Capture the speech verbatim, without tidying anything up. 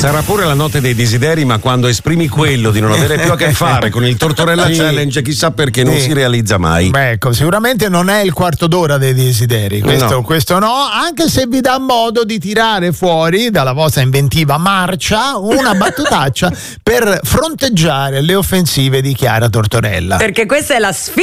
Sarà pure la notte dei desideri, ma quando esprimi quello di non avere più a che fare con il Tortorella Sì. Challenge, chissà perché non Sì. si realizza mai. Beh, ecco, sicuramente non è il quarto d'ora dei desideri, questo No. questo no, anche se vi dà modo di tirare fuori dalla vostra inventiva marcia una battutaccia per fronteggiare le offensive di Chiara Tortorella. Perché questa è la sfida